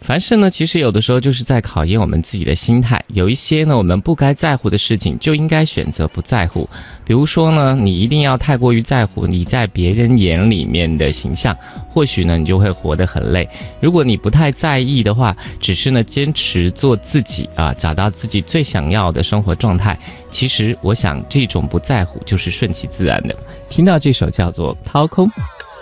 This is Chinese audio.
凡事呢，其实有的时候就是在考验我们自己的心态。有一些呢，我们不该在乎的事情，就应该选择不在乎。比如说呢，你一定要太过于在乎你在别人眼里面的形象，或许呢，你就会活得很累。如果你不太在意的话，只是呢坚持做自己啊，找到自己最想要的生活状态。其实我想，这种不在乎就是顺其自然的。听到这首叫做《掏空》。